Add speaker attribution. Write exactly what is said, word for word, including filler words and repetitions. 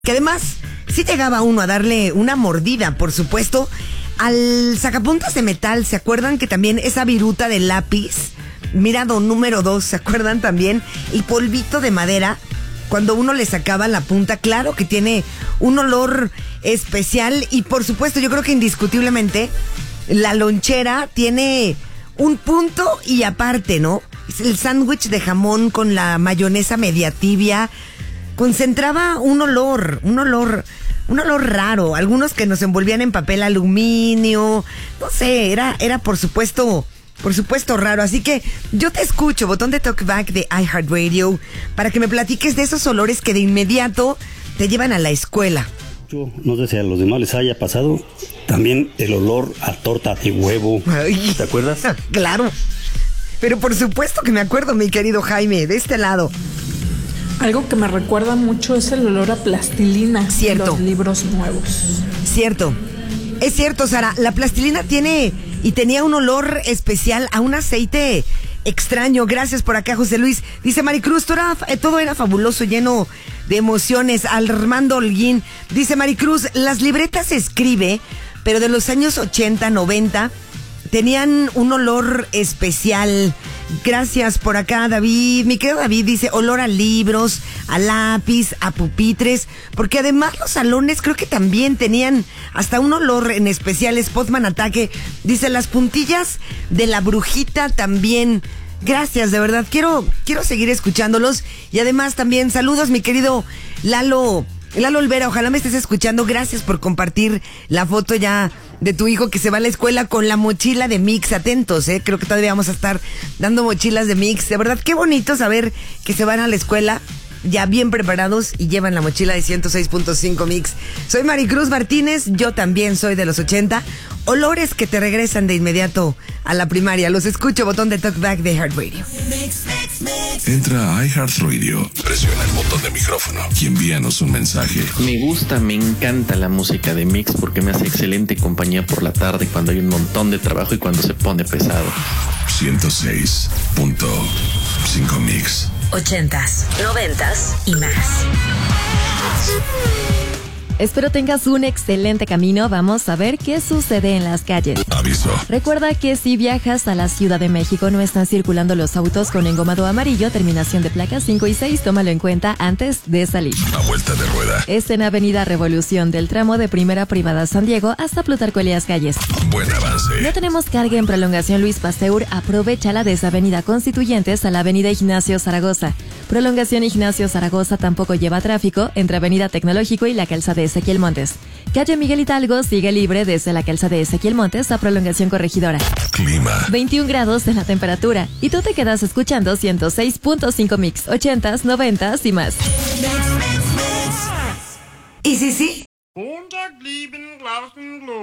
Speaker 1: Que además, sí llegaba uno a darle una mordida, por supuesto, al sacapuntas de metal. ¿Se acuerdan que también esa viruta de lápiz, mirado número dos, ¿se acuerdan también? El polvito de madera, cuando uno le sacaba la punta, claro que tiene un olor especial. Y por supuesto, yo creo que indiscutiblemente, la lonchera tiene un punto y aparte, ¿no? El sándwich de jamón con la mayonesa media tibia concentraba un olor, un olor, un olor raro. Algunos que nos envolvían en papel aluminio, no sé, era, era por supuesto, por supuesto raro. Así que yo te escucho, botón de talkback de iHeartRadio, para que me platiques de esos olores que de inmediato te llevan a la escuela.
Speaker 2: Yo no sé si a los demás les haya pasado también el olor a torta de huevo.
Speaker 1: Ay,
Speaker 2: ¿te acuerdas?
Speaker 1: Claro, pero por supuesto que me acuerdo, mi querido Jaime, de este lado.
Speaker 3: Algo que me recuerda mucho es el olor a plastilina.
Speaker 1: Cierto.
Speaker 3: Los libros nuevos.
Speaker 1: Cierto. Es cierto, Sara. La plastilina tiene y tenía un olor especial a un aceite extraño. Gracias por acá, José Luis. Dice Maricruz, todo era, todo era fabuloso, lleno de emociones. Armando Holguín. Dice Maricruz, las libretas se escribe, pero de los años ochenta, noventa, tenían un olor especial. Gracias por acá, David. Mi querido David dice olor a libros, a lápiz, a pupitres, porque además los salones creo que también tenían hasta un olor en especial. Spotman Ataque dice las puntillas de la brujita también. Gracias, de verdad. Quiero, quiero seguir escuchándolos. Y además también saludos, mi querido Lalo. Lalo Olvera, ojalá me estés escuchando. Gracias por compartir la foto ya de tu hijo que se va a la escuela con la mochila de Mix. Atentos, eh, creo que todavía vamos a estar dando mochilas de Mix. De verdad, qué bonito saber que se van a la escuela ya bien preparados y llevan la mochila de ciento seis punto cinco Mix. Soy Maricruz Martínez, yo también soy de los ochenta. Olores que te regresan de inmediato a la primaria. Los escucho, botón de talkback de iHeartRadio.
Speaker 4: Entra a iHeartRadio, presiona el botón de micrófono y envíanos un mensaje.
Speaker 5: Me gusta, me encanta la música de Mix porque me hace excelente compañía por la tarde cuando hay un montón de trabajo y cuando se pone pesado.
Speaker 4: ciento seis punto cinco Mix.
Speaker 6: Ochentas, noventas y más.
Speaker 7: Espero tengas un excelente camino. Vamos a ver qué sucede en las calles.
Speaker 4: Aviso.
Speaker 7: Recuerda que si viajas a la Ciudad de México no están circulando los autos con engomado amarillo, terminación de placas cinco y seis. Tómalo en cuenta antes de salir.
Speaker 4: A vuelta de rueda.
Speaker 7: Es en Avenida Revolución del tramo de Primera Privada San Diego hasta Plutarco Elías Calles.
Speaker 4: Buen avance.
Speaker 7: No tenemos carga en prolongación Luis Pasteur. Aprovechala desde Avenida Constituyentes a la Avenida Ignacio Zaragoza. Prolongación Ignacio Zaragoza tampoco lleva tráfico entre Avenida Tecnológico y la calzada de Ezequiel Montes. Calle Miguel Hidalgo sigue libre desde la calzada de Ezequiel Montes a Prolongación Corregidora.
Speaker 4: Clima.
Speaker 7: veintiún grados en la temperatura. Y tú te quedas escuchando ciento seis punto cinco Mix. ochentas, noventas y más.
Speaker 1: Y sí, sí.